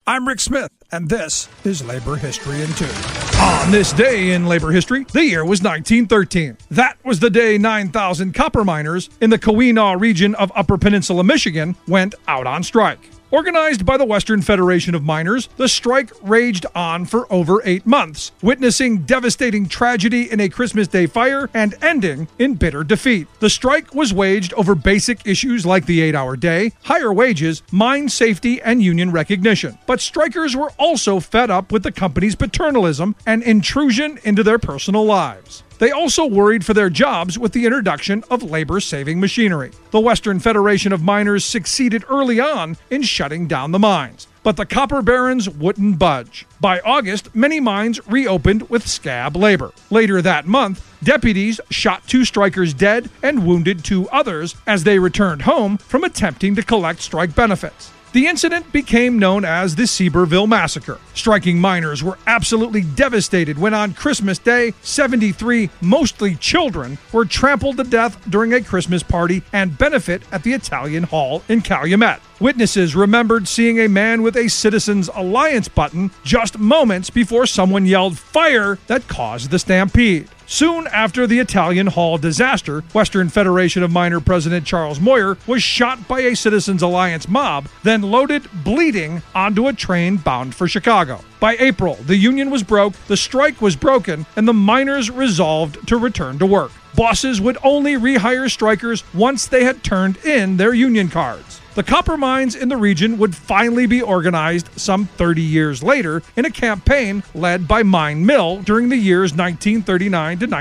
I'm Rick Smith, and this is Labor History in 2. On this day in labor history, the year was 1913. That was the day 9,000 copper miners in the Keweenaw region of Upper Peninsula, Michigan, went out on strike. Organized by the Western Federation of Miners, the strike raged on for over 8 months, witnessing devastating tragedy in a Christmas Day fire and ending in bitter defeat. The strike was waged over basic issues like the 8-hour day, higher wages, mine safety, and union recognition. But strikers were also fed up with the company's paternalism and intrusion into their personal lives. They also worried for their jobs with the introduction of labor-saving machinery. The Western Federation of Miners succeeded early on in shutting down the mines, but the copper barons wouldn't budge. By August, many mines reopened with scab labor. Later that month, deputies shot 2 strikers dead and wounded 2 others as they returned home from attempting to collect strike benefits. The incident became known as the Seaborville Massacre. Striking miners were absolutely devastated when on Christmas Day, 73, mostly children, were trampled to death during a Christmas party and benefit at the Italian Hall in Calumet. Witnesses remembered seeing a man with a Citizens Alliance button just moments before someone yelled fire that caused the stampede. Soon after the Italian Hall disaster, Western Federation of Miner President Charles Moyer was shot by a Citizens Alliance mob, then loaded, bleeding, onto a train bound for Chicago. By April, the union was broke, the strike was broken, and the miners resolved to return to work. Bosses would only rehire strikers once they had turned in their union cards. The copper mines in the region would finally be organized some 30 years later in a campaign led by Mine Mill during the years 1939 to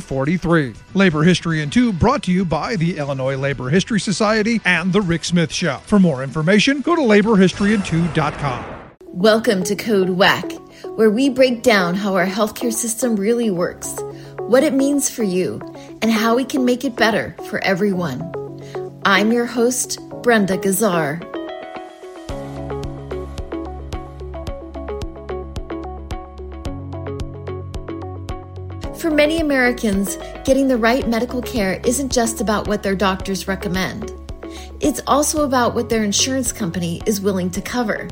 1943. Labor History in 2 brought to you by the Illinois Labor History Society and The Rick Smith Show. For more information, go to laborhistoryin2.com. Welcome to Code WAC, where we break down how our healthcare system really works, what it means for you, and how we can make it better for everyone. I'm your host, Brenda Gazzar. For many Americans, getting the right medical care isn't just about what their doctors recommend. It's also about what their insurance company is willing to cover.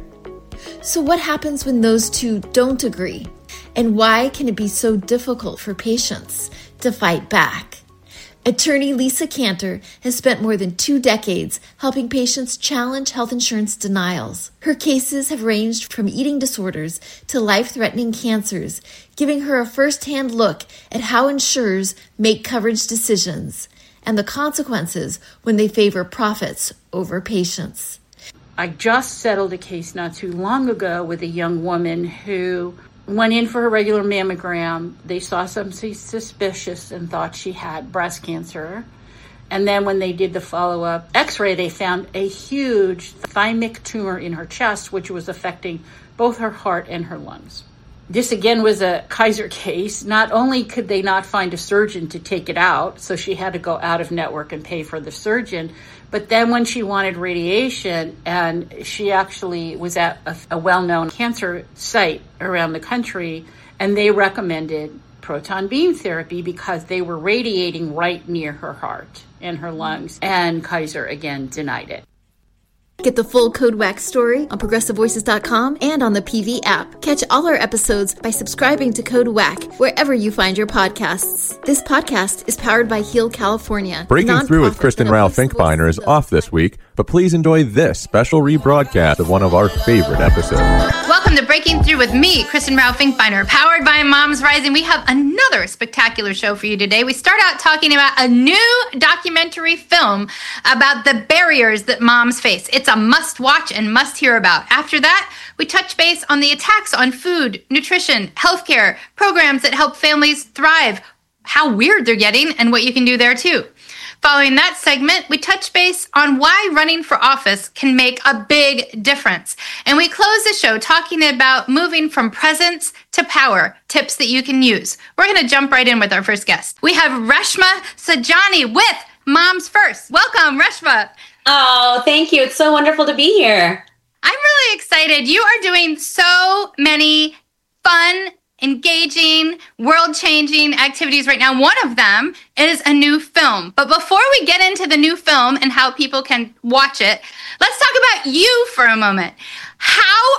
So what happens when those two don't agree? And why can it be so difficult for patients to fight back? Attorney Lisa Cantor has spent more than 2 decades helping patients challenge health insurance denials. Her cases have ranged from eating disorders to life-threatening cancers, giving her a first-hand look at how insurers make coverage decisions and the consequences when they favor profits over patients. I just settled a case not too long ago with a young woman who went in for her regular mammogram. They saw something suspicious and thought she had breast cancer. And then when they did the follow-up x-ray, they found a huge thymic tumor in her chest, which was affecting both her heart and her lungs. This again was a Kaiser case. Not only could they not find a surgeon to take it out, so she had to go out of network and pay for the surgeon, but then when she wanted radiation, and she actually was at a well-known cancer site around the country, and they recommended proton beam therapy because they were radiating right near her heart and her lungs, and Kaiser again denied it. Get the full Code WAC story on ProgressiveVoices.com and on the PV app. Catch all our episodes by subscribing to Code WAC wherever you find your podcasts. This podcast is powered by Heal California. Breaking Through with Kristen Rao Finkbeiner is off this week, but please enjoy this special rebroadcast of one of our favorite episodes. Welcome to Breaking Through with me, Kristen Rao Finkbeiner, powered by Moms Rising. We have another spectacular show for you today. We start out talking about a new documentary film about the barriers that moms face. It's a must-watch and must-hear about. After that, we touch base on the attacks on food, nutrition, healthcare, programs that help families thrive, how weird they're getting, and what you can do there too. Following that segment, we touch base on why running for office can make a big difference. And we close the show talking about moving from presence to power, tips that you can use. We're going to jump right in with our first guest. We have Reshma Saujani with Moms First. Welcome, Reshma. Oh, thank you. It's so wonderful to be here. I'm really excited. You are doing so many fun, engaging, world-changing activities right now. One of them is a new film. But before we get into the new film and how people can watch it, let's talk about you for a moment. How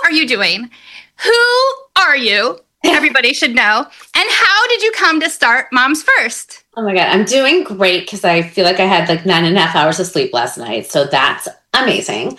are you doing? Who are you? Everybody should know. And how did you come to start Moms First? Oh my God, I'm doing great because I feel like I had like 9.5 hours of sleep last night. So that's amazing.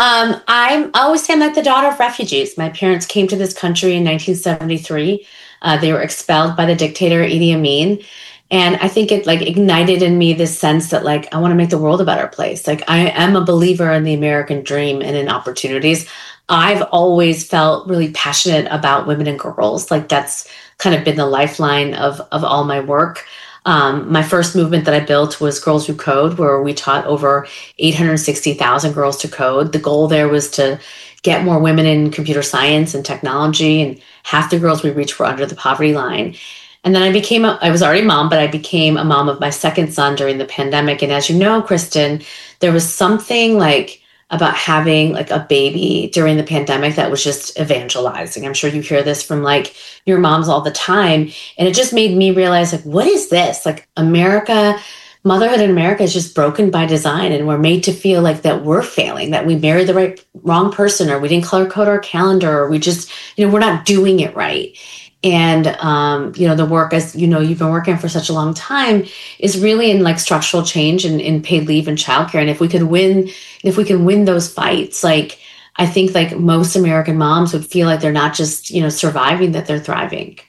I always say I'm like the daughter of refugees. My parents came to this country in 1973. They were expelled by the dictator Idi Amin. And I think it like ignited in me this sense that like, I want to make the world a better place. Like I am a believer in the American dream and in opportunities. I've always felt really passionate about women and girls. Like that's kind of been the lifeline of all my work. My first movement that I built was Girls Who Code, where we taught over 860,000 girls to code. The goal there was to get more women in computer science and technology, and half the girls we reached were under the poverty line. And then I was already a mom, but I became a mom of my second son during the pandemic. And as you know, Kristen, there was something like about having like a baby during the pandemic that was just evangelizing. I'm sure you hear this from like your moms all the time. And it just made me realize like, what is this? Like motherhood in America is just broken by design. And we're made to feel like that we're failing, that we married the wrong person, or we didn't color code our calendar, or we just, we're not doing it right. And, the work, as you know, you've been working for such a long time, is really in like structural change and in paid leave and childcare. And if we can win those fights, like I think like most American moms would feel like they're not just, surviving, that they're thriving.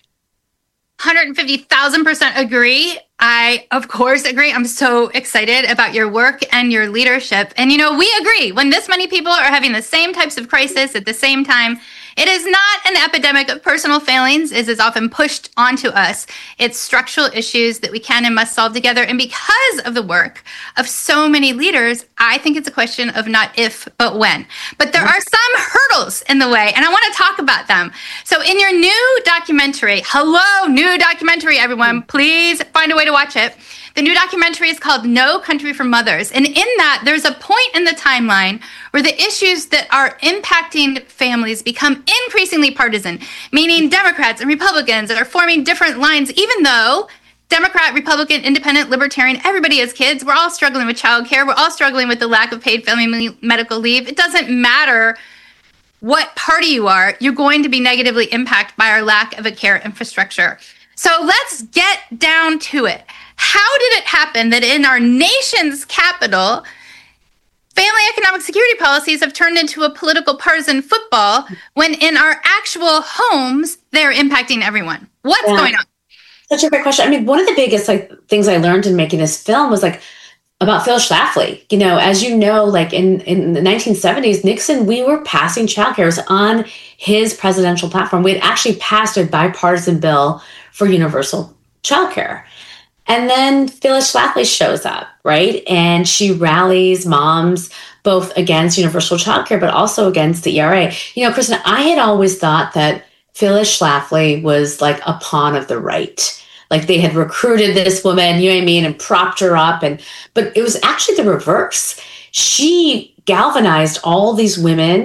150,000% agree. I, of course, agree. I'm so excited about your work and your leadership. And, we agree when this many people are having the same types of crisis at the same time. It is not an epidemic of personal failings, as is often pushed onto us. It's structural issues that we can and must solve together. And because of the work of so many leaders, I think it's a question of not if, but when. But there are some hurdles in the way, and I want to talk about them. So in your new documentary, new documentary, everyone, please find a way to watch it. The new documentary is called No Country for Mothers. And in that, there's a point in the timeline where the issues that are impacting families become increasingly partisan, meaning Democrats and Republicans are forming different lines, even though Democrat, Republican, Independent, Libertarian, everybody as kids, we're all struggling with childcare. We're all struggling with the lack of paid family medical leave. It doesn't matter what party you are, you're going to be negatively impacted by our lack of a care infrastructure. So let's get down to it. How did it happen that in our nation's capital, family economic security policies have turned into a political partisan football when in our actual homes, they're impacting everyone? What's going on? Such a great question. I mean, one of the biggest things I learned in making this film was about Phyllis Schlafly. As you know, in the 1970s, Nixon, we were passing childcare. It was on his presidential platform. We had actually passed a bipartisan bill for universal childcare. And then Phyllis Schlafly shows up, right? And she rallies moms both against universal childcare, but also against the ERA. Kristen, I had always thought that Phyllis Schlafly was like a pawn of the right. Like they had recruited this woman, and propped her up. But it was actually the reverse. She galvanized all these women,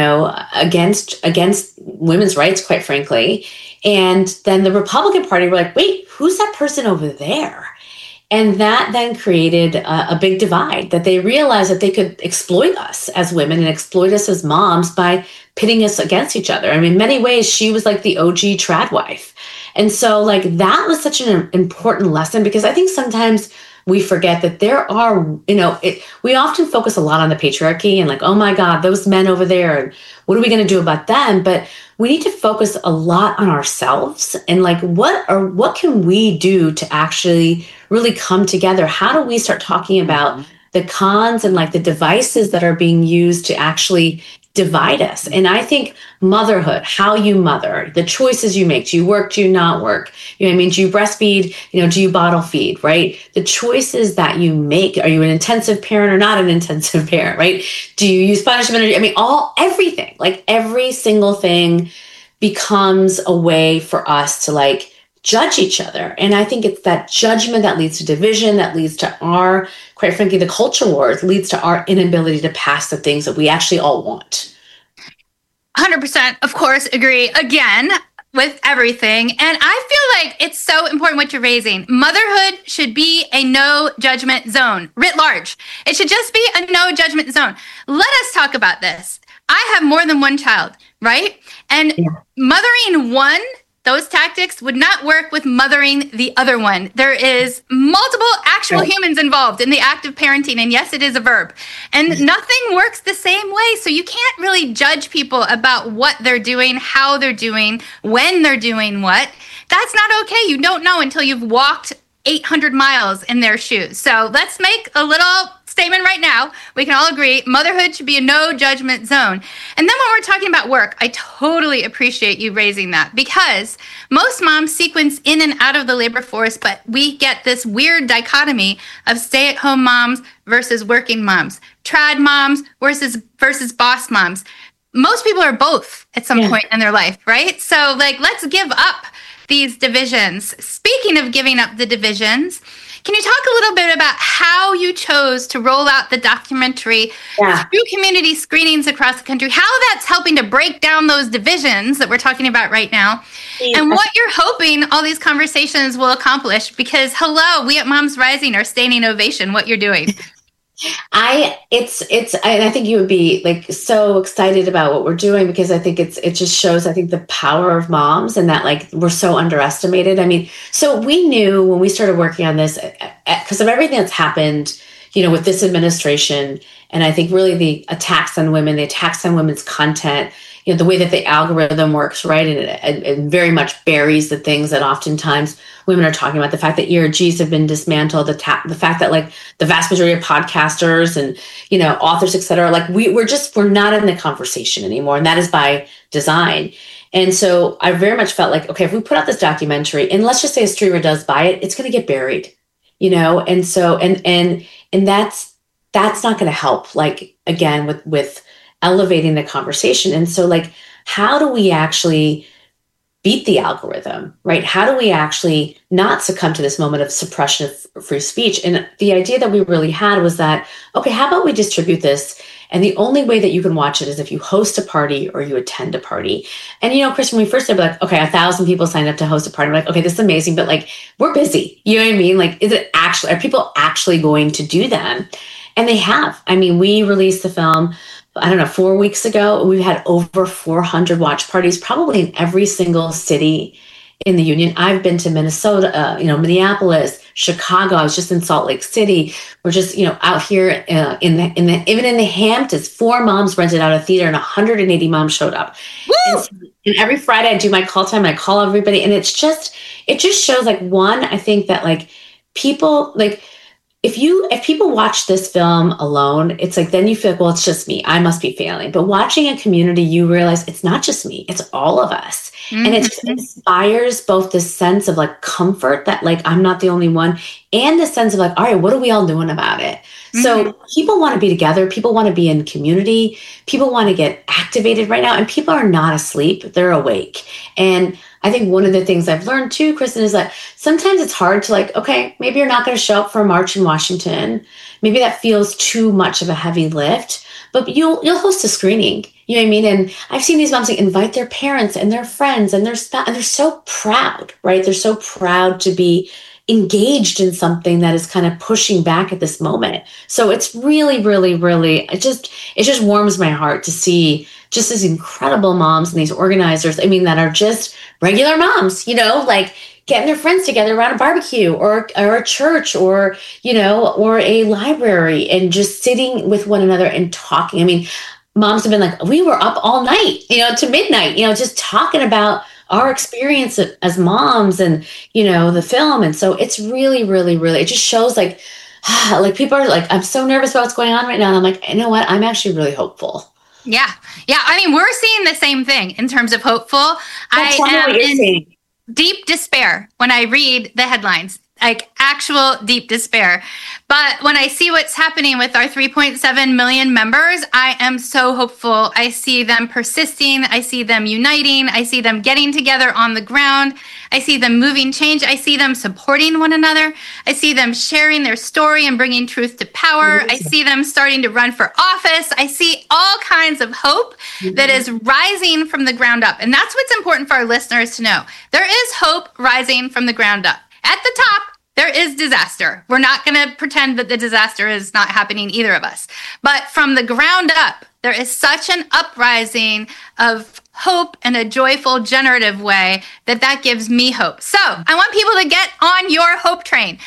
against women's rights, quite frankly. And then the Republican Party were like, wait, who's that person over there? And that then created a big divide, that they realized that they could exploit us as women and exploit us as moms by pitting us against each other. I mean, in many ways, she was like the OG trad wife. And so that was such an important lesson, because I think sometimes we forget that there are, we often focus a lot on the patriarchy and oh my God, those men over there, and what are we going to do about them? But we need to focus a lot on ourselves and what can we do to actually really come together? How do we start talking about the cons and the devices that are being used to actually divide us? And I think motherhood, how you mother, the choices you make, do you work, do you not work? Do you breastfeed, do you bottle feed, right? The choices that you make, are you an intensive parent or not an intensive parent, right? Do you use punishment? Everything, every single thing becomes a way for us to judge each other. And I think it's that judgment that leads to division, that leads to our, quite frankly, the culture wars, leads to our inability to pass the things that we actually all want. 100%, of course, agree again with everything. And I feel like it's so important what you're raising. Motherhood should be a no judgment zone, writ large. It should just be a no judgment zone. Let us talk about this. I have more than one child. right? And mothering one, those tactics would not work with mothering the other one. There is multiple actual humans involved in the act of parenting. And yes, it is a verb. And nothing works the same way. So you can't really judge people about what they're doing, how they're doing, when they're doing what. That's not okay. You don't know until you've walked 800 miles in their shoes. So let's make a little statement right now. We can all agree motherhood should be a no judgment zone. And then when we're talking about work, I totally appreciate you raising that, because most moms sequence in and out of the labor force, but we get this weird dichotomy of stay-at-home moms versus working moms, trad moms versus boss moms. Most people are both at some point in their life, right? So let's give up these divisions. Speaking of giving up the divisions, can you talk a little bit about how you chose to roll out the documentary through community screenings across the country, how that's helping to break down those divisions that we're talking about right now, and what you're hoping all these conversations will accomplish? Because we at Moms Rising are standing ovation what you're doing. I think you would be so excited about what we're doing, because I think it just shows, the power of moms, and that we're so underestimated. So we knew when we started working on this, because of everything that's happened, with this administration, and I think really the attacks on women, the attacks on women's content, the way that the algorithm works, right? And it very much buries the things that oftentimes women are talking about. The fact that ERGs have been dismantled, the fact that the vast majority of podcasters and, authors, et cetera, we're not in the conversation anymore. And that is by design. And so I very much felt okay, if we put out this documentary and let's just say a streamer does buy it, it's going to get buried, And so, and that's not going to help, again, with elevating the conversation. And so how do we actually beat the algorithm, right? How do we actually not succumb to this moment of suppression of free speech? And the idea that we really had was that, okay, how about we distribute this? And the only way that you can watch it is if you host a party or you attend a party. And, Chris, when we first started, okay, 1,000 people signed up to host a party. We're okay, this is amazing, but we're busy. You know what I mean? Are people actually going to do them? And they have. We released the film, 4 weeks ago. We've had over 400 watch parties, probably in every single city in the union. I've been to Minnesota, Minneapolis, Chicago. I was just in Salt Lake City. We're just, out here even in the Hamptons. 4 moms rented out a theater and 180 moms showed up. And every Friday I do my call time and I call everybody. And it just shows one, I think that people if people watch this film alone, it's then you feel well, it's just me. I must be failing. But watching a community, you realize it's not just me. It's all of us. Mm-hmm. And it just inspires both this sense of comfort that I'm not the only one, and the sense of all right, what are we all doing about it? Mm-hmm. So people want to be together. People want to be in community. People want to get activated right now. And people are not asleep. They're awake. And I think one of the things I've learned too, Kristen, is that sometimes it's hard to okay, maybe you're not going to show up for a march in Washington. Maybe that feels too much of a heavy lift, but you'll host a screening. You know what I mean? And I've seen these moms invite their parents and their friends and their spouse, and they're so proud, right? They're so proud to be engaged in something that is kind of pushing back at this moment. So it's really, really, really, it just warms my heart to see just these incredible moms and these organizers, that are just regular moms, getting their friends together around a barbecue or a church or a library and just sitting with one another and talking. Moms have been we were up all night, to midnight, just talking about our experience as moms and, the film. And so it's really, really, really, it just shows people are I'm so nervous about what's going on right now. And I'm you know what? I'm actually really hopeful. Yeah. Yeah. We're seeing the same thing in terms of hopeful. I am in deep despair when I read the headlines, actual deep despair. But when I see what's happening with our 3.7 million members, I am so hopeful. I see them persisting. I see them uniting. I see them getting together on the ground. I see them moving change. I see them supporting one another. I see them sharing their story and bringing truth to power. I see them starting to run for office. I see all kinds of hope that is rising from the ground up. And that's what's important for our listeners to know. There is hope rising from the ground up. At the top, there is disaster. We're not going to pretend that the disaster is not happening, either of us. But from the ground up, there is such an uprising of hope in a joyful, generative way, that gives me hope. So I want people to get on your hope train.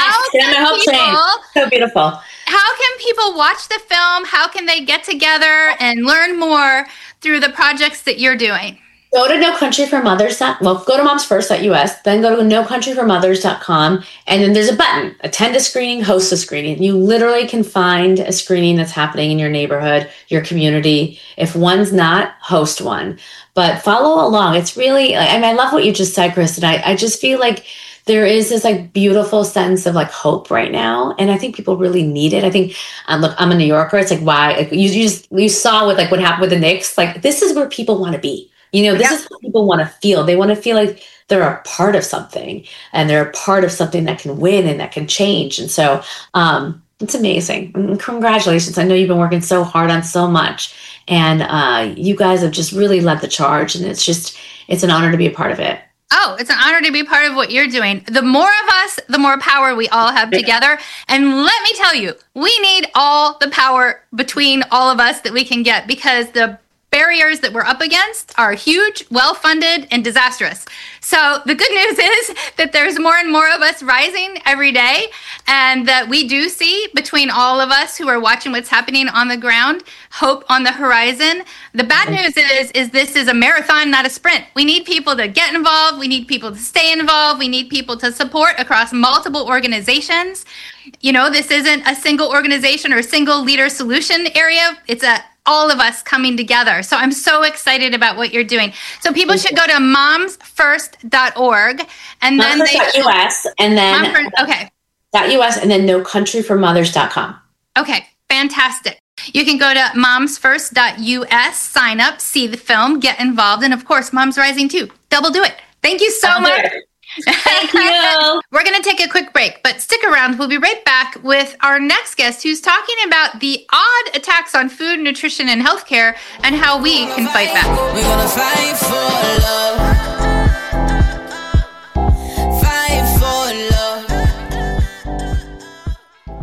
So beautiful. How can people watch the film? How can they get together and learn more through the projects that you're doing? Go to nocountryformothers.com. Well, go to momsfirst.us, then go to nocountryformothers.com, and then there's a button, attend a screening, host a screening. You literally can find a screening that's happening in your neighborhood, your community. If one's not, host one. But follow along. It's really, I love what you just said, Kristen. I just feel like there is this like beautiful sense of like hope right now. And I think people really need it. I think, look, I'm a New Yorker. It's like, why? Like, you saw with like what happened with the Knicks. Like, this is where people want to be. This is what people want to feel. They want to feel like they're a part of something, and they're a part of something that can win and that can change. And so it's amazing. And congratulations. I know you've been working so hard on so much, and you guys have just really led the charge. And it's an honor to be a part of it. Oh, it's an honor to be part of what you're doing. The more of us, the more power we all have together. And let me tell you, we need all the power between all of us that we can get, because the barriers that we're up against are huge, well-funded, and disastrous. So the good news is that there's more and more of us rising every day, and that we do see, between all of us who are watching what's happening on the ground, hope on the horizon. The bad news is this is a marathon, not a sprint. We need people to get involved. We need people to stay involved. We need people to support across multiple organizations. This isn't a single organization or a single leader solution area. It's all of us coming together. So I'm so excited about what you're doing. So people should go to momsfirst.org, and then US, and then .us, and then nocountryformothers.com. Okay, fantastic. You can go to momsfirst.us, sign up, see the film, get involved, and of course, Moms Rising too. Double do it. Thank you so much. Thank you. We're going to take a quick break, but stick around. We'll be right back with our next guest, who's talking about the odd attacks on food, nutrition, and healthcare, and how we can fight back. We're going to fight for love. Fight for love.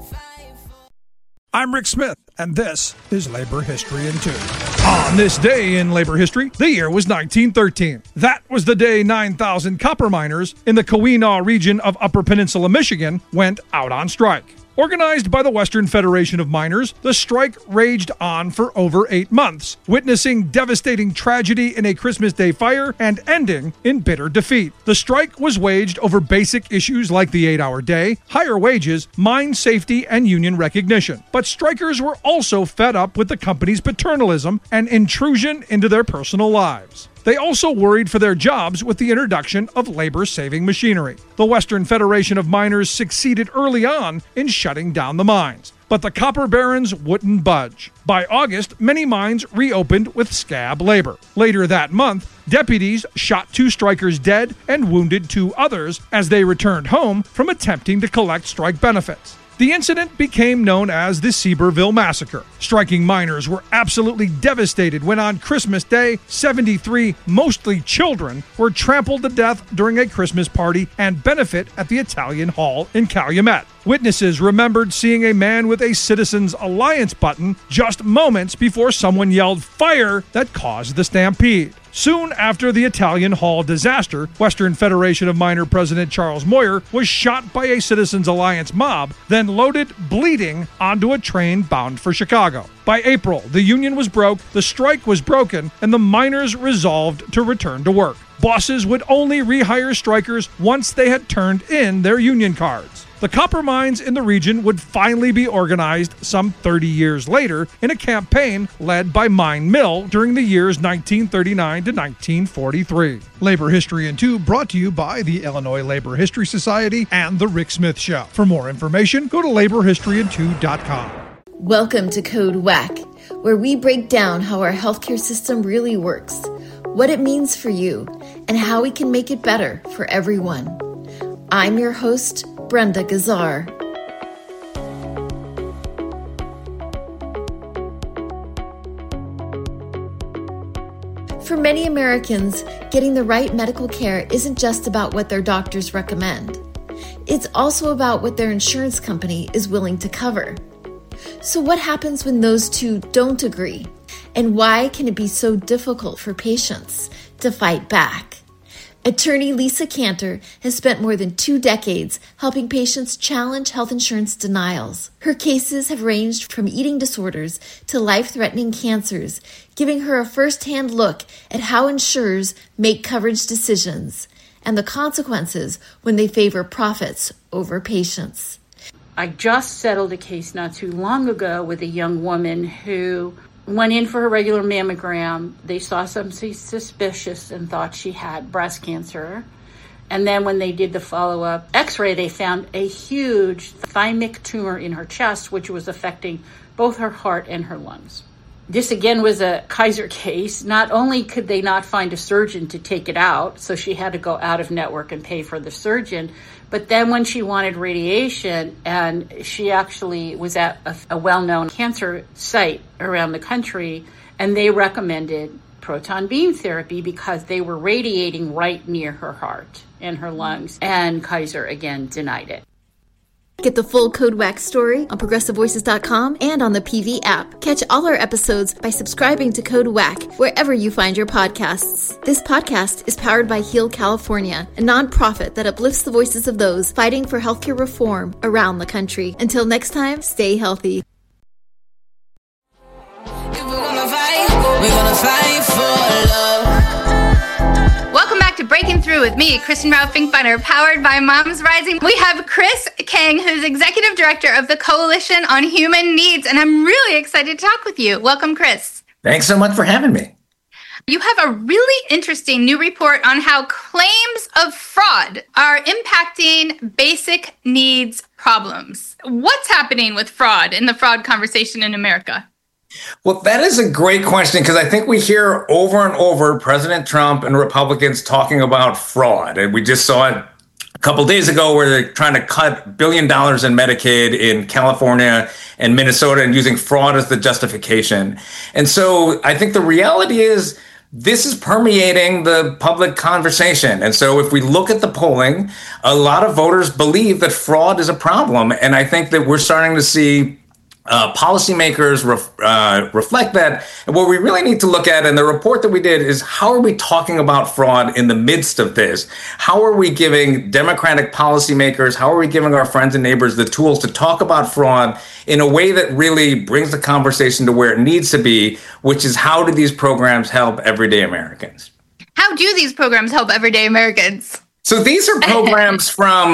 I'm Rick Smith, and this is Labor History in 2. On this day in labor history, the year was 1913. That was the day 9,000 copper miners in the Keweenaw region of Upper Peninsula, Michigan, went out on strike. Organized by the Western Federation of Miners, the strike raged on for over 8 months, witnessing devastating tragedy in a Christmas Day fire and ending in bitter defeat. The strike was waged over basic issues like the 8-hour day, higher wages, mine safety, and union recognition. But strikers were also fed up with the company's paternalism and intrusion into their personal lives. They also worried for their jobs with the introduction of labor-saving machinery. The Western Federation of Miners succeeded early on in shutting down the mines, but the copper barons wouldn't budge. By August, many mines reopened with scab labor. Later that month, deputies shot 2 strikers dead and wounded 2 others as they returned home from attempting to collect strike benefits. The incident became known as the Seaborville Massacre. Striking miners were absolutely devastated when on Christmas Day, 73, mostly children, were trampled to death during a Christmas party and benefit at the Italian Hall in Calumet. Witnesses remembered seeing a man with a Citizens Alliance button just moments before someone yelled fire that caused the stampede. Soon after the Italian Hall disaster, Western Federation of Miner President Charles Moyer was shot by a Citizens Alliance mob, then loaded, bleeding, onto a train bound for Chicago. By April, the union was broke, the strike was broken, and the miners resolved to return to work. Bosses would only rehire strikers once they had turned in their union cards. The copper mines in the region would finally be organized some 30 years later in a campaign led by Mine Mill during the years 1939 to 1943. Labor History in 2 brought to you by the Illinois Labor History Society and The Rick Smith Show. For more information, go to laborhistoryin2.com. Welcome to Code WAC, where we break down how our healthcare system really works, what it means for you, and how we can make it better for everyone. I'm your host, Brenda Gazzar. For many Americans, getting the right medical care isn't just about what their doctors recommend. It's also about what their insurance company is willing to cover. So what happens when those two don't agree? And why can it be so difficult for patients to fight back? Attorney Lisa Cantor has spent more than 2 decades helping patients challenge health insurance denials. Her cases have ranged from eating disorders to life-threatening cancers, giving her a first-hand look at how insurers make coverage decisions and the consequences when they favor profits over patients. I just settled a case not too long ago with a young woman who went in for her regular mammogram. They saw something suspicious and thought she had breast cancer. And then when they did the follow-up x-ray, they found a huge thymic tumor in her chest, which was affecting both her heart and her lungs. This again was a Kaiser case. Not only could they not find a surgeon to take it out, so she had to go out of network and pay for the surgeon, but then when she wanted radiation, and she actually was at a well-known cancer site around the country, and they recommended proton beam therapy because they were radiating right near her heart and her lungs, and Kaiser again denied it. Get the full Code WAC story on ProgressiveVoices.com and on the PV app. Catch all our episodes by subscribing to Code WAC wherever you find your podcasts. This podcast is powered by Heal California, a nonprofit that uplifts the voices of those fighting for healthcare reform around the country. Until next time, stay healthy. If we're gonna fight for love. Welcome back to Breaking Through with me, Kristen Rao Finkbeiner, powered by Moms Rising. We have Chris Kang, who's Executive Director of the Coalition on Human Needs, and I'm really excited to talk with you. Welcome, Chris. Thanks so much for having me. You have a really interesting new report on how claims of fraud are impacting basic needs problems. What's happening with fraud in the fraud conversation in America? Well, that is a great question because I think we hear over and over President Trump and Republicans talking about fraud. And we just saw it a couple of days ago where they're trying to cut $1 billion in Medicaid in California and Minnesota and using fraud as the justification. And so I think the reality is this is permeating the public conversation. And so if we look at the polling, a lot of voters believe that fraud is a problem. And I think that we're starting to see policymakers reflect that. And what we really need to look at in the report that we did is how are we talking about fraud in the midst of this? How are we giving Democratic policymakers, how are we giving our friends and neighbors the tools to talk about fraud in a way that really brings the conversation to where it needs to be, which is how do these programs help everyday Americans? How do these programs help everyday Americans? So these are programs from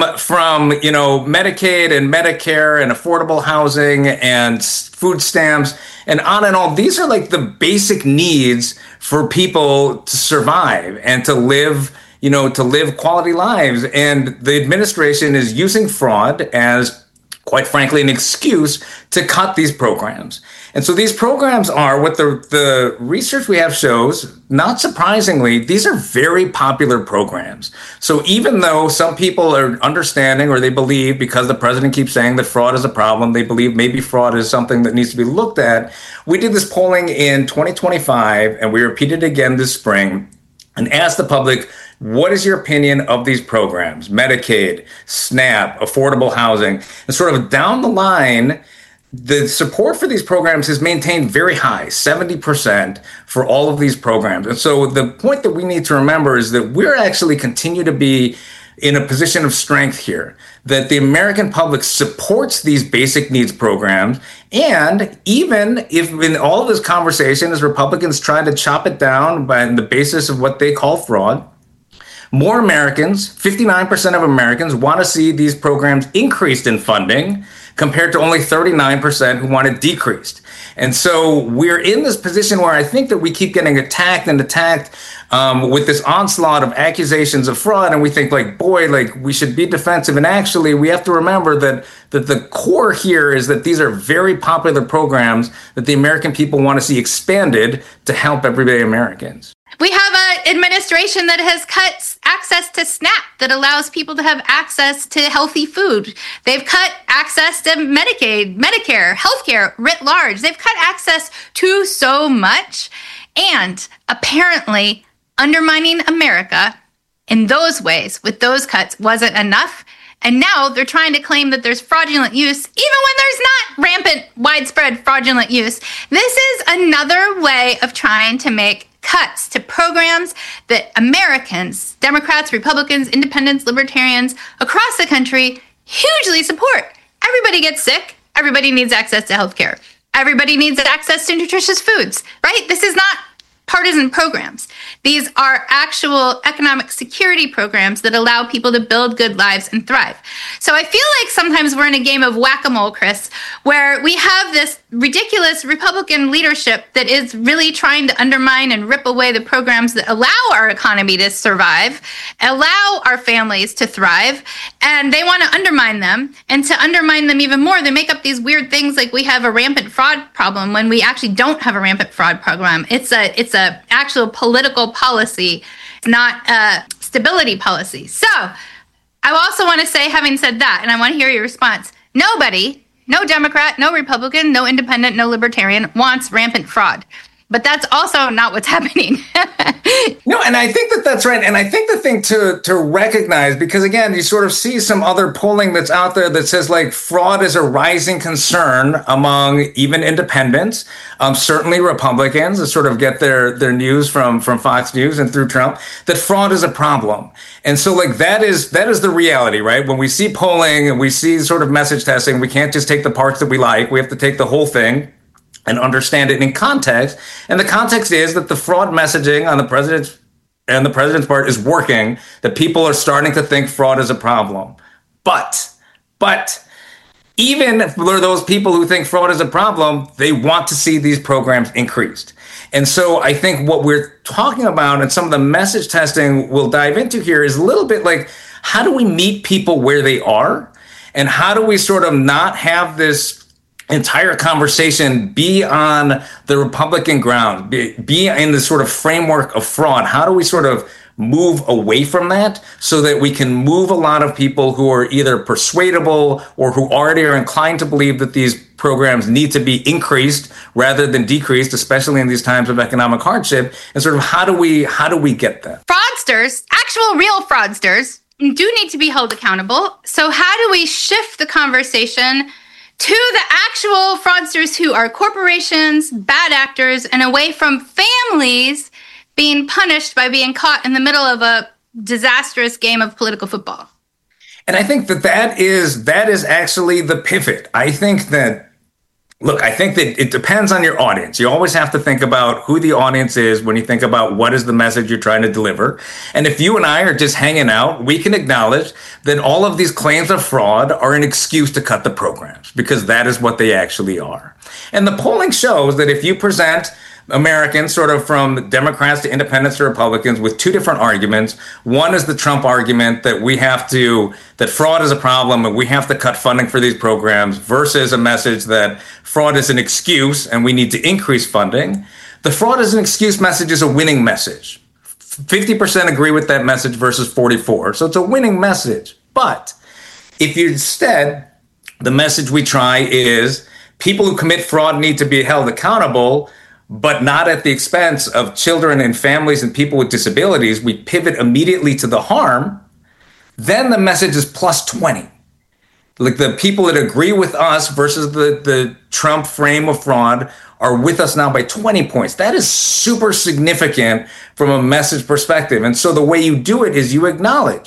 Medicaid and Medicare and affordable housing and food stamps and on and on. These are like the basic needs for people to survive and to live quality lives. And the administration is using fraud as, quite frankly, an excuse to cut these programs. And so these programs are what the research we have shows, not surprisingly, these are very popular programs. So even though some people are understanding or they believe because the president keeps saying that fraud is a problem, they believe maybe fraud is something that needs to be looked at. We did this polling in 2025 and we repeated it again this spring and asked the public, what is your opinion of these programs? Medicaid, SNAP, affordable housing, and sort of down the line, the support for these programs is maintained very high, 70% for all of these programs. And so the point that we need to remember is that we're actually continue to be in a position of strength here, that the American public supports these basic needs programs. And even if in all of this conversation, as Republicans try to chop it down by the basis of what they call fraud, more Americans, 59% of Americans, want to see these programs increased in funding compared to only 39% who want it decreased. And so we're in this position where I think that we keep getting attacked with this onslaught of accusations of fraud. And we think we should be defensive. And actually, we have to remember that the core here is that these are very popular programs that the American people want to see expanded to help everyday Americans. We have an administration that has cut access to SNAP that allows people to have access to healthy food. They've cut access to Medicaid, Medicare, healthcare writ large. They've cut access to so much. And apparently undermining America in those ways with those cuts wasn't enough. And now they're trying to claim that there's fraudulent use, even when there's not rampant, widespread fraudulent use. This is another way of trying to make cuts to programs that Americans, Democrats, Republicans, independents, libertarians across the country hugely support. Everybody gets sick. Everybody needs access to health care. Everybody needs access to nutritious foods, right? This is not partisan programs. These are actual economic security programs that allow people to build good lives and thrive. So I feel like sometimes we're in a game of whack-a-mole, Chris, where we have this ridiculous Republican leadership that is really trying to undermine and rip away the programs that allow our economy to survive, allow our families to thrive, and they want to undermine them. And to undermine them even more, they make up these weird things like we have a rampant fraud problem when we actually don't have a rampant fraud program. It's a actual political policy, not a stability policy. So I also want to say, having said that, and I want to hear your response, nobody, no Democrat, no Republican, no independent, no libertarian wants rampant fraud. But that's also not what's happening. No, and I think that's right. And I think the thing to recognize, because again, you sort of see some other polling that's out there that says like fraud is a rising concern among even independents, certainly Republicans that sort of get their news from Fox News and through Trump, that fraud is a problem. And so like that is the reality, right? When we see polling and we see sort of message testing, we can't just take the parts that we like. We have to take the whole thing and understand it in context. And the context is that the fraud messaging on the president's part is working, that people are starting to think fraud is a problem. But even for those people who think fraud is a problem, they want to see these programs increased. And so I think what we're talking about and some of the message testing we'll dive into here is a little bit like, how do we meet people where they are? And how do we sort of not have this entire conversation be on the Republican ground, be in the sort of framework of fraud? How do we sort of move away from that so that we can move a lot of people who are either persuadable or who already are inclined to believe that these programs need to be increased rather than decreased, especially in these times of economic hardship? And sort of how do we get that? Fraudsters, actual real fraudsters, do need to be held accountable. So how do we shift the conversation to the actual fraudsters who are corporations, bad actors, and away from families being punished by being caught in the middle of a disastrous game of political football? And I think that is actually the pivot. I think that it depends on your audience. You always have to think about who the audience is when you think about what is the message you're trying to deliver. And if you and I are just hanging out, we can acknowledge that all of these claims of fraud are an excuse to cut the programs, because that is what they actually are. And the polling shows that if you present Americans sort of from Democrats to independents to Republicans with two different arguments. One is the Trump argument that fraud is a problem and we have to cut funding for these programs, versus a message that fraud is an excuse and we need to increase funding. The fraud is an excuse message is a winning message. 50% agree with that message versus 44%. So it's a winning message. But if you instead, the message we try is people who commit fraud need to be held accountable, but not at the expense of children and families and people with disabilities, we pivot immediately to the harm, then the message is plus 20. Like the people that agree with us versus the Trump frame of fraud are with us now by 20 points. That is super significant from a message perspective. And so the way you do it is you acknowledge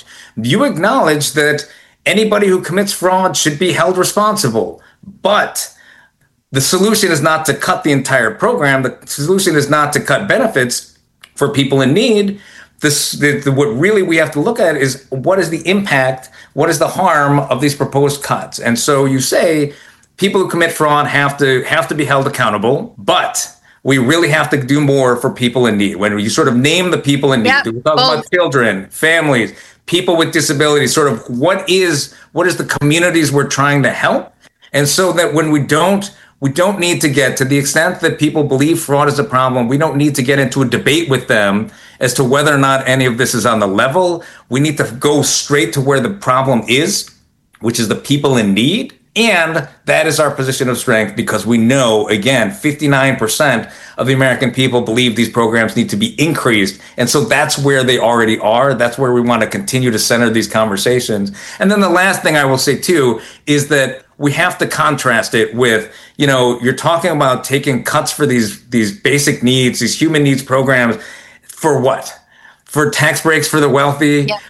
that anybody who commits fraud should be held responsible. But the solution is not to cut the entire program. The solution is not to cut benefits for people in need. What really we have to look at is what is the impact, what is the harm of these proposed cuts? And so you say people who commit fraud have to be held accountable, but we really have to do more for people in need. When you sort of name the people in need, we talk about children, families, people with disabilities, sort of what is the communities we're trying to help? And so that when we don't need to get, to the extent that people believe fraud is a problem, we don't need to get into a debate with them as to whether or not any of this is on the level. We need to go straight to where the problem is, which is the people in need. And that is our position of strength because we know, again, 59% of the American people believe these programs need to be increased. And so that's where they already are. That's where we want to continue to center these conversations. And then the last thing I will say, too, is that we have to contrast it with, you're talking about taking cuts for these basic needs, these human needs programs. For what? For tax breaks for the wealthy? Yeah.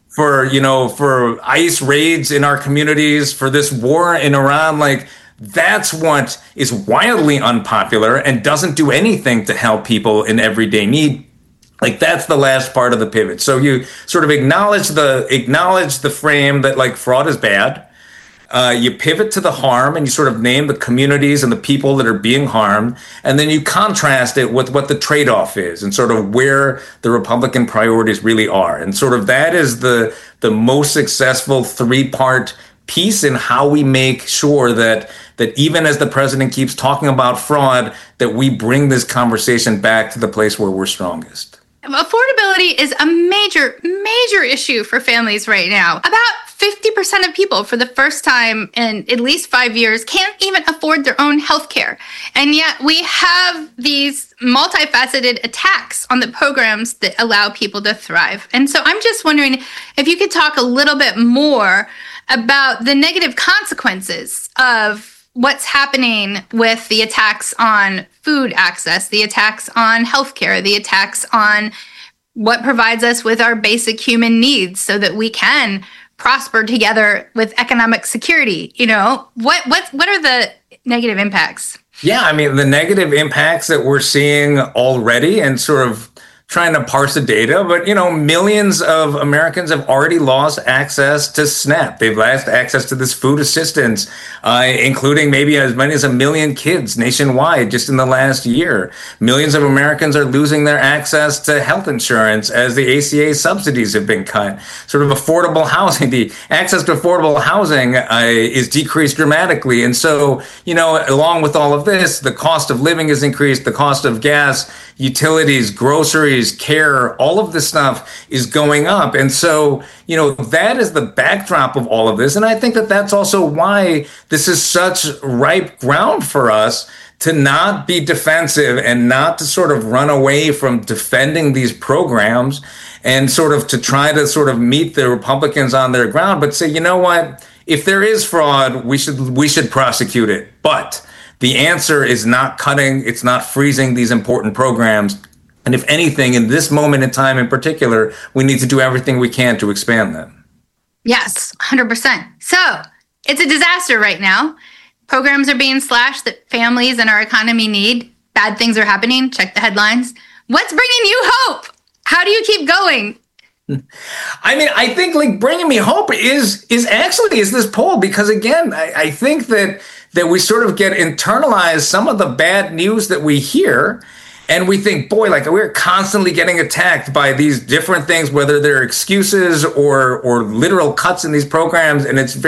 For ICE raids in our communities, for this war in Iran, that's what is wildly unpopular and doesn't do anything to help people in everyday need. That's the last part of the pivot. So you sort of acknowledge the frame that fraud is bad. You pivot to the harm and you sort of name the communities and the people that are being harmed. And then you contrast it with what the trade-off is and sort of where the Republican priorities really are. And sort of that is the most successful three-part piece in how we make sure that even as the president keeps talking about fraud, that we bring this conversation back to the place where we're strongest. Affordability is a major, major issue for families right now. About 50% of people for the first time in at least 5 years can't even afford their own health care. And yet we have these multifaceted attacks on the programs that allow people to thrive. And so I'm just wondering if you could talk a little bit more about the negative consequences of what's happening with the attacks on food access, the attacks on healthcare, the attacks on what provides us with our basic human needs so that we can prosper together with economic security. What are the negative impacts? Yeah, I mean, the negative impacts that we're seeing already and sort of trying to parse the data, but, millions of Americans have already lost access to SNAP. They've lost access to this food assistance, including maybe as many as 1 million kids nationwide just in the last year. Millions of Americans are losing their access to health insurance as the ACA subsidies have been cut. Sort of affordable housing, the access to affordable housing is decreased dramatically. And so, along with all of this, the cost of living has increased, the cost of gas, utilities, groceries, care, all of this stuff is going up. And so, that is the backdrop of all of this. And I think that that's also why this is such ripe ground for us to not be defensive and not to sort of run away from defending these programs and sort of to try to sort of meet the Republicans on their ground, but say, you know what, if there is fraud, we should prosecute it. But the answer is not cutting, it's not freezing these important programs. And if anything, in this moment in time in particular, we need to do everything we can to expand them. Yes, 100%. So it's a disaster right now. Programs are being slashed that families and our economy need. Bad things are happening. Check the headlines. What's bringing you hope? How do you keep going? I mean, I think bringing me hope is this poll, because again, I think that we sort of get internalized some of the bad news that we hear. And we think, boy, we're constantly getting attacked by these different things, whether they're excuses or literal cuts in these programs. And it's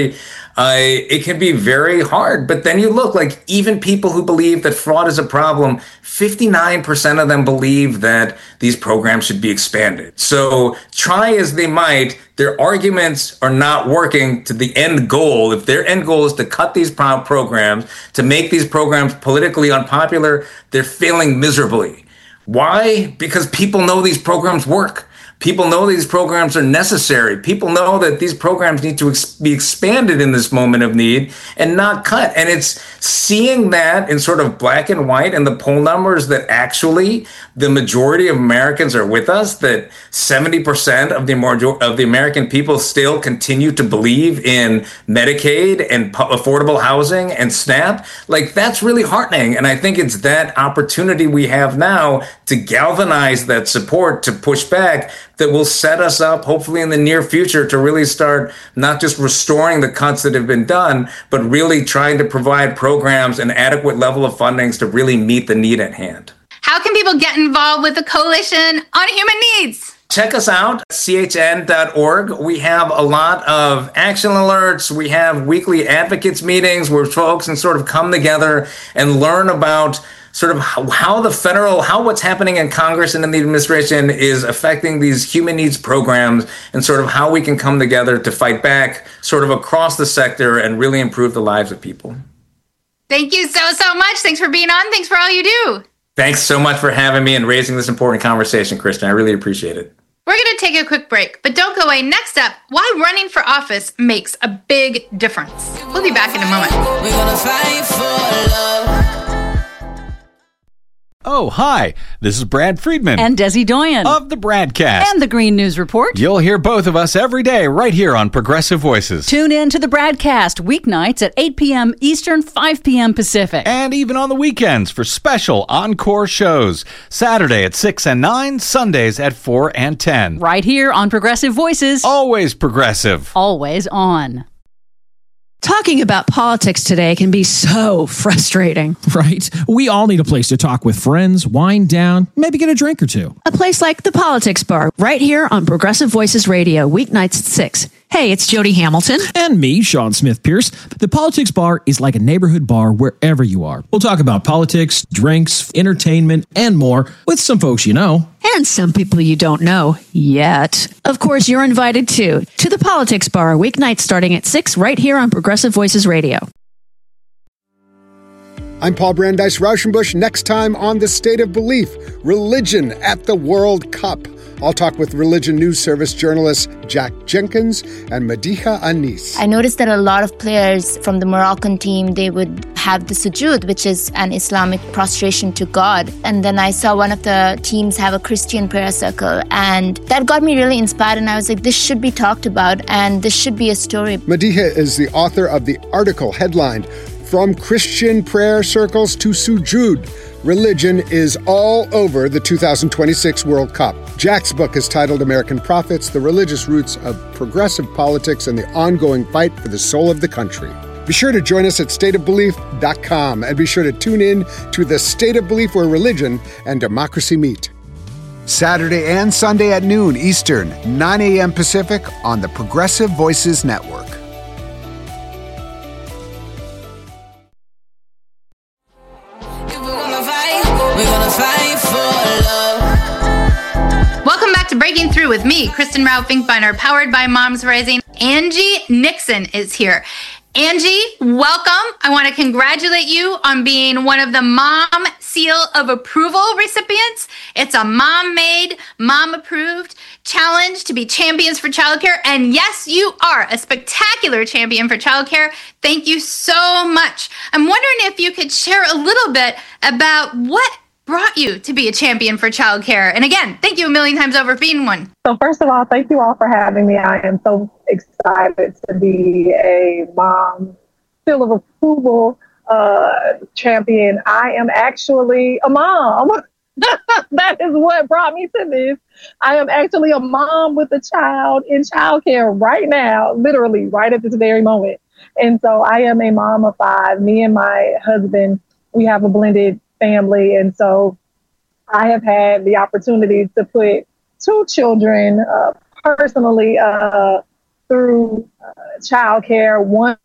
it can be very hard. But then you look, even people who believe that fraud is a problem, 59% of them believe that these programs should be expanded. So try as they might, their arguments are not working to the end goal. If their end goal is to cut these programs, to make these programs politically unpopular, they're failing miserably. Why? Because people know these programs work. People know these programs are necessary. People know that these programs need to be expanded in this moment of need and not cut. And it's seeing that in sort of black and white and the poll numbers that actually the majority of Americans are with us, that 70% of the American people still continue to believe in Medicaid and affordable housing and SNAP. That's really heartening. And I think it's that opportunity we have now to galvanize that support, to push back, that will set us up, hopefully in the near future, to really start not just restoring the cuts that have been done, but really trying to provide programs an adequate level of fundings to really meet the need at hand. How can people get involved with the Coalition on Human Needs? Check us out, chn.org. We have a lot of action alerts. We have weekly advocates meetings where folks can sort of come together and learn about sort of how what's happening in Congress and in the administration is affecting these human needs programs, and sort of how we can come together to fight back sort of across the sector and really improve the lives of people. Thank you so much. Thanks for being on. Thanks for all you do. Thanks so much for having me and raising this important conversation, Kristen. I really appreciate it. We're going to take a quick break, but don't go away. Next up, why running for office makes a big difference. We'll be back in a moment. We're gonna fight for love. Oh, hi. This is Brad Friedman. And Desi Doyen. Of the Bradcast. And the Green News Report. You'll hear both of us every day right here on Progressive Voices. Tune in to the Bradcast weeknights at 8 p.m. Eastern, 5 p.m. Pacific. And even on the weekends for special encore shows. Saturday at 6 and 9, Sundays at 4 and 10. Right here on Progressive Voices. Always progressive. Always on. Talking about politics today can be so frustrating. Right? We all need a place to talk with friends, wind down, maybe get a drink or two. A place like the Politics Bar, right here on Progressive Voices Radio, weeknights at 6. Hey, it's Jody Hamilton. And me, Sean Smith Pierce. The Politics Bar is like a neighborhood bar wherever you are. We'll talk about politics, drinks, entertainment, and more with some folks you know. And some people you don't know yet. Of course, you're invited too to the Politics Bar, weeknights starting at 6 right here on Progressive Voices Radio. I'm Paul Brandeis Rauschenbusch. Next time on The State of Belief, religion at the World Cup. I'll talk with Religion News Service journalists Jack Jenkins and Madiha Anis. I noticed that a lot of players from the Moroccan team, they would have the sujood, which is an Islamic prostration to God. And then I saw one of the teams have a Christian prayer circle. And that got me really inspired. And I was like, this should be talked about and this should be a story. Madiha is the author of the article headlined, From Christian Prayer Circles to Sujood. Religion is all over the 2026 World Cup. Jack's book is titled American Prophets, The Religious Roots of Progressive Politics and the Ongoing Fight for the Soul of the Country. Be sure to join us at stateofbelief.com and be sure to tune in to The State of Belief, where religion and democracy meet. Saturday and Sunday at noon Eastern, 9 a.m. Pacific on the Progressive Voices Network. Welcome back to Breaking Through with me, Kristen Rao Finkbeiner, powered by Moms Rising. Angie Nixon is here. Angie, welcome. I want to congratulate you on being one of the Mom Seal of Approval recipients. It's a mom-made, mom-approved challenge to be champions for childcare. And yes, you are a spectacular champion for childcare. Thank you so much. I'm wondering if you could share a little bit about what brought you to be a champion for childcare. And again, thank you a million times over for being one. So first of all, thank you all for having me. I am so excited to be a Mom Seal of Approval champion. I am actually a mom. That is what brought me to this. I am actually a mom with a child in childcare right now, literally right at this very moment. And so I am a mom of 5. Me and my husband, we have a blended family. And so I have had the opportunity to put 2 children personally through childcare. One,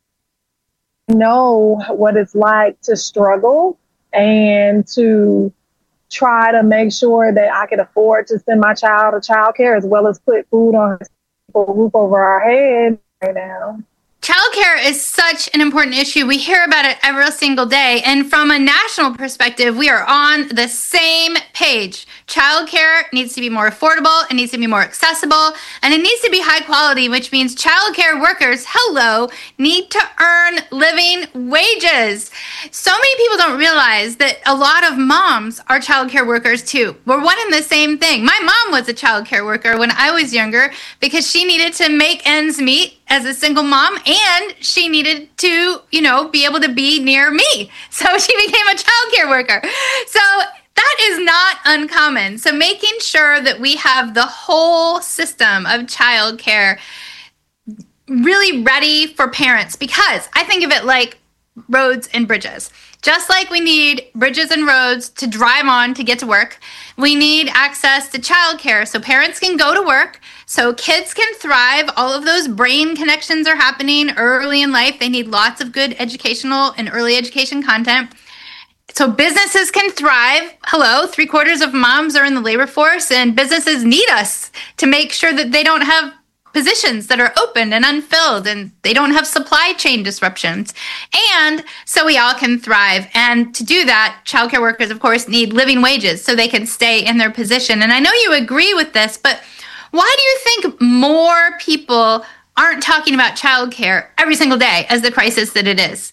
know what it's like to struggle and to try to make sure that I can afford to send my child to childcare as well as put food on a roof over our head right now. Childcare is such an important issue. We hear about it every single day. And from a national perspective, we are on the same page. Childcare needs to be more affordable, it needs to be more accessible, and it needs to be high quality, which means childcare workers, need to earn living wages. So many people don't realize that a lot of moms are childcare workers too. We're one and the same thing. My mom was a childcare worker when I was younger because she needed to make ends meet as a single mom, and she needed to, be able to be near me. So she became a childcare worker. So that is not uncommon. So making sure that we have the whole system of childcare really ready for parents, because I think of it like roads and bridges. Just like we need bridges and roads to drive on to get to work, we need access to childcare so parents can go to work, so kids can thrive. All of those brain connections are happening early in life. They need lots of good educational and early education content. so businesses can thrive. Hello, 3/4 of moms are in the labor force, and businesses need us to make sure that they don't have positions that are open and unfilled, and they don't have supply chain disruptions. And so we all can thrive. And to do that, childcare workers, of course, need living wages so they can stay in their position. And I know you agree with this, but why do you think more people aren't talking about childcare every single day as the crisis that it is?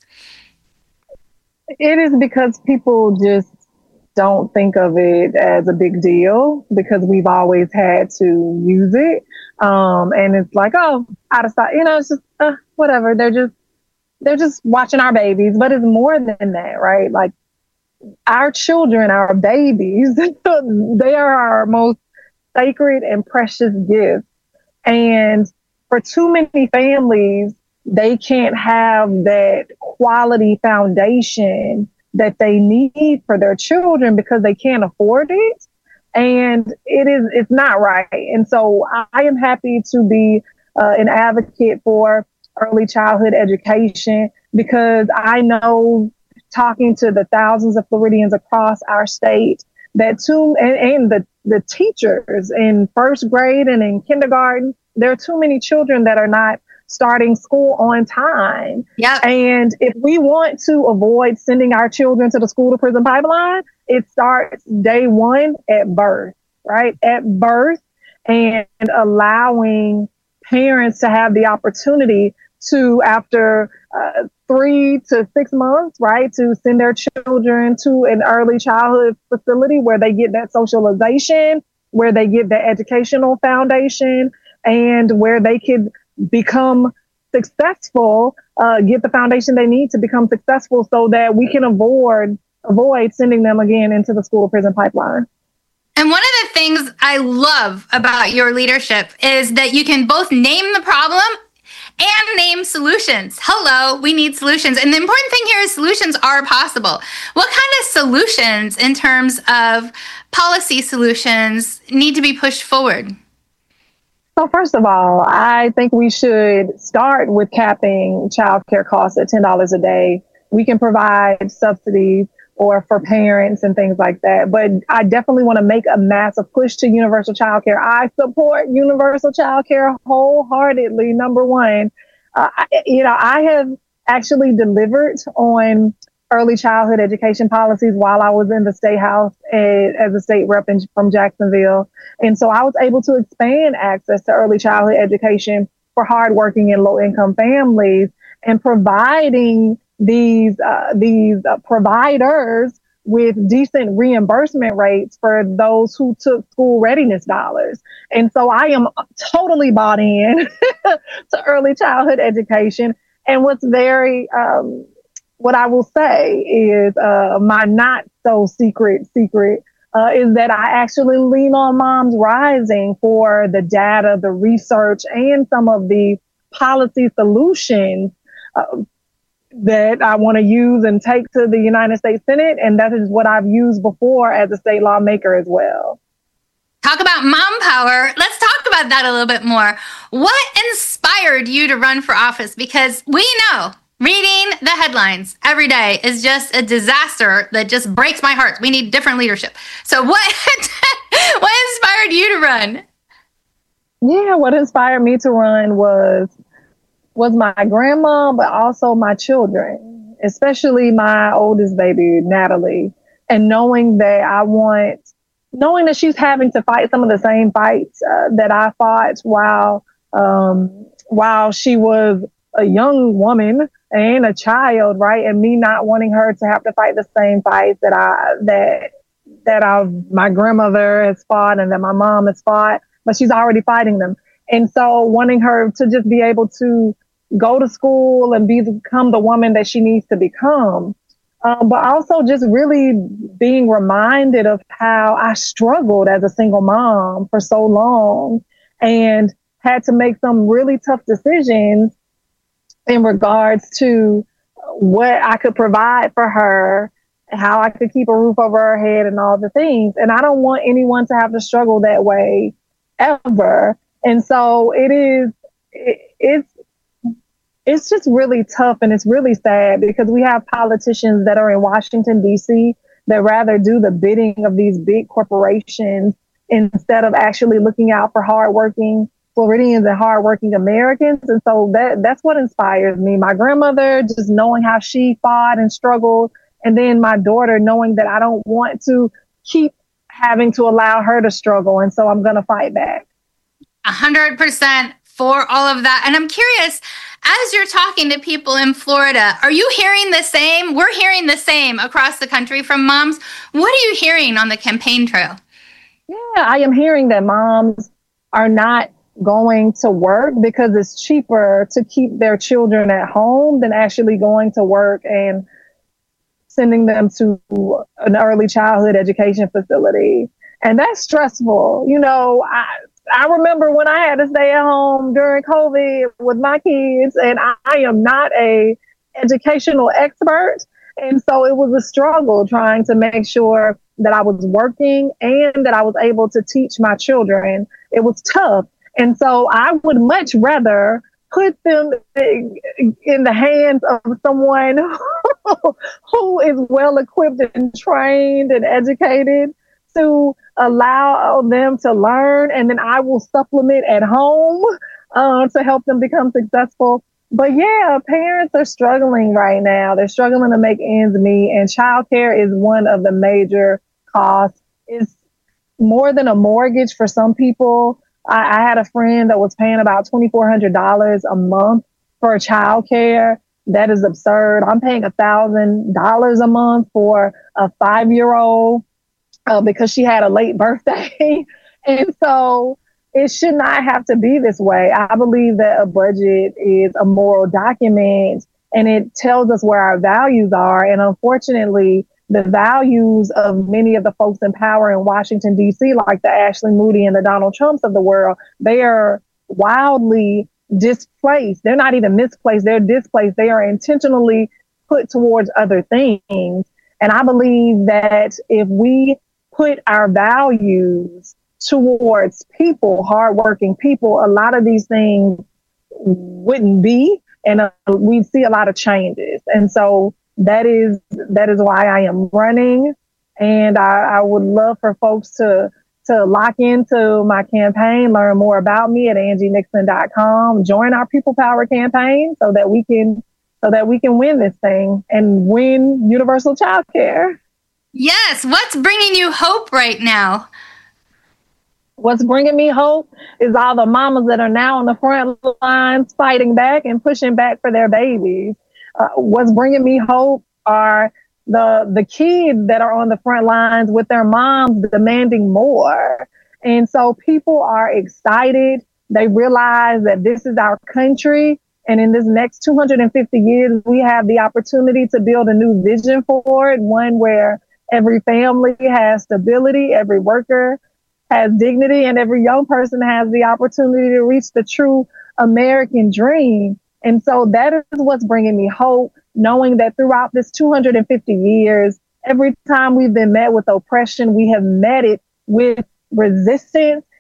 It is because people just don't think of it as a big deal because we've always had to use it. And it's like, oh, out of stock, it's just whatever. They're just watching our babies, but it's more than that, right? Like our children, our babies, they are our most sacred and precious gifts. And for too many families, they can't have that quality foundation that they need for their children because they can't afford it. And it's not right. And so I am happy to be an advocate for early childhood education because I know, talking to the thousands of Floridians across our state, that the teachers in first grade and in kindergarten, there are too many children that are not starting school on time. Yep. And if we want to avoid sending our children to the school to prison pipeline, it starts day one at birth, right? At birth, and allowing parents to have the opportunity to, after 3 to 6 months, right, to send their children to an early childhood facility where they get that socialization, where they get the educational foundation, and where they could become successful, get the foundation they need to become successful so that we can avoid sending them again into the school prison pipeline. And one of the things I love about your leadership is that you can both name the problem and name solutions. Hello, we need solutions. And the important thing here is solutions are possible. What kind of solutions in terms of policy solutions need to be pushed forward? So first of all, I think we should start with capping childcare costs at $10 a day. We can provide subsidies or for parents and things like that. But I definitely want to make a massive push to universal childcare. I support universal childcare wholeheartedly. Number one, I have actually delivered on early childhood education policies while I was in the state house as a state rep from Jacksonville. And so I was able to expand access to early childhood education for hardworking and low income families and providing these providers with decent reimbursement rates for those who took school readiness dollars. And so I am totally bought in to early childhood education. And what's what I will say is my not so secret is that I actually lean on Moms Rising for the data, the research, and some of the policy solutions that I want to use and take to the United States Senate. And that is what I've used before as a state lawmaker as well. Talk about mom power. Let's talk about that a little bit more. What inspired you to run for office? Because we know reading the headlines every day is just a disaster that just breaks my heart. We need different leadership. So what inspired you to run? Yeah, what inspired me to run was my grandma, but also my children, especially my oldest baby, Natalie, and knowing that she's having to fight some of the same fights that I fought while she was a young woman and a child, right? And me not wanting her to have to fight the same fights that my grandmother has fought and that my mom has fought, but she's already fighting them. And so wanting her to just be able to go to school and become the woman that she needs to become. But also just really being reminded of how I struggled as a single mom for so long and had to make some really tough decisions in regards to what I could provide for her, how I could keep a roof over her head and all the things. And I don't want anyone to have to struggle that way ever. And so it's it's just really tough, and it's really sad because we have politicians that are in Washington, D.C. that rather do the bidding of these big corporations instead of actually looking out for hardworking Floridians and hardworking Americans. And so that's what inspires me. My grandmother, just knowing how she fought and struggled, and then my daughter knowing that I don't want to keep having to allow her to struggle. And so I'm going to fight back. 100% for all of that. And I'm curious, as you're talking to people in Florida, are you hearing the same? We're hearing the same across the country from moms. What are you hearing on the campaign trail? Yeah, I am hearing that moms are not going to work because it's cheaper to keep their children at home than actually going to work and sending them to an early childhood education facility. And that's stressful. You know, I remember when I had to stay at home during COVID with my kids, and I am not a educational expert. And so it was a struggle trying to make sure that I was working and that I was able to teach my children. It was tough. And so I would much rather put them in the hands of someone who is well equipped and trained and educated to allow them to learn, and then I will supplement at home to help them become successful. But yeah, parents are struggling right now. They're struggling to make ends meet, and childcare is one of the major costs. It's more than a mortgage for some people. I had a friend that was paying about $2,400 a month for childcare. That is absurd. I'm paying $1,000 a month for a 5-year-old because she had a late birthday. And so it should not have to be this way. I believe that a budget is a moral document, and it tells us where our values are. And unfortunately, the values of many of the folks in power in Washington, D.C., like the Ashley Moody and the Donald Trumps of the world, they are wildly displaced. They're not even misplaced. They're displaced. They are intentionally put towards other things. And I believe that if we put our values towards people, hardworking people, a lot of these things wouldn't be, and we'd see a lot of changes. And so that is why I am running. And I would love for folks to lock into my campaign, learn more about me at AngieNixon.com, join our People Power campaign so that we can win this thing and win universal child care. Yes. What's bringing you hope right now? What's bringing me hope is all the mamas that are now on the front lines fighting back and pushing back for their babies. What's bringing me hope are the kids that are on the front lines with their moms demanding more. And so people are excited. They realize that this is our country. And in this next 250 years, we have the opportunity to build a new vision for it, one where every family has stability, every worker has dignity, and every young person has the opportunity to reach the true American dream. And so that is what's bringing me hope, knowing that throughout this 250 years, every time we've been met with oppression, we have met it with resistance